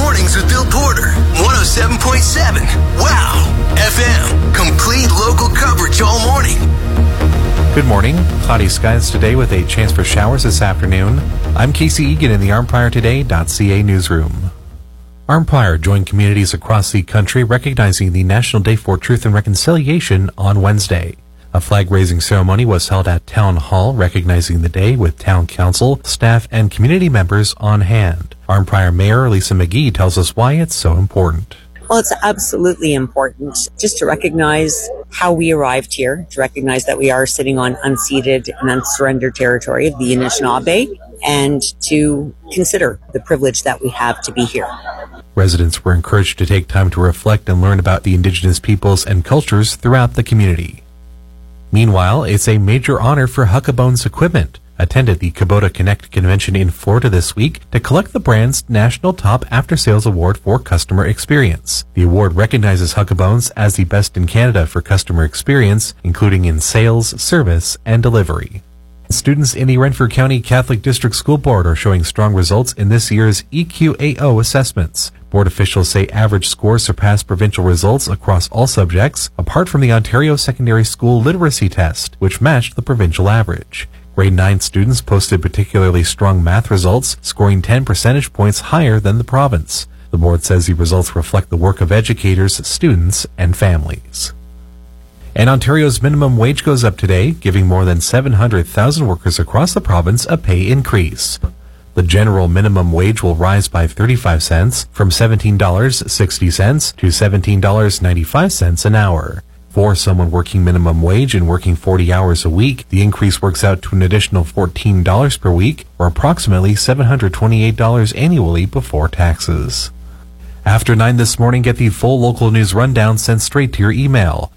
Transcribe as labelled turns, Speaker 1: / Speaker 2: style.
Speaker 1: Mornings with Bill Porter. 107.7. Wow. FM. Complete local coverage all morning.
Speaker 2: Good morning. Cloudy skies today with a chance for showers this afternoon. I'm Casey Egan in the ArmpriorToday.ca newsroom. Armprior joined communities across the country recognizing the National Day for Truth and Reconciliation on Wednesday. A flag-raising ceremony was held at Town Hall recognizing the day with Town Council, staff, and community members on hand. Armprior Mayor Lisa McGee tells us why it's so important.
Speaker 3: Well, it's absolutely important just to recognize how we arrived here, to recognize that we are sitting on unceded and unsurrendered territory of the Anishinaabe, and to consider the privilege that we have to be here.
Speaker 2: Residents were encouraged to take time to reflect and learn about the Indigenous peoples and cultures throughout the community. Meanwhile, it's a major honor for Huckabones Equipment. Attended the Kubota Connect convention in Florida this week to collect the brand's National Top After Sales Award for Customer Experience. The award recognizes Huckabones as the best in Canada for customer experience, including in sales, service, and delivery. Students in the Renfrew County Catholic District School Board are showing strong results in this year's EQAO assessments. Board officials say average scores surpass provincial results across all subjects, apart from the Ontario Secondary School Literacy Test, which matched the provincial average. Grade 9 students posted particularly strong math results, scoring 10 percentage points higher than the province. The board says the results reflect the work of educators, students, and families. And Ontario's minimum wage goes up today, giving more than 700,000 workers across the province a pay increase. The general minimum wage will rise by 35 cents, from $17.60 to $17.95 an hour. For someone working minimum wage and working 40 hours a week, the increase works out to an additional $14 per week, or approximately $728 annually before taxes. After 9 this morning, get the full local news rundown sent straight to your email.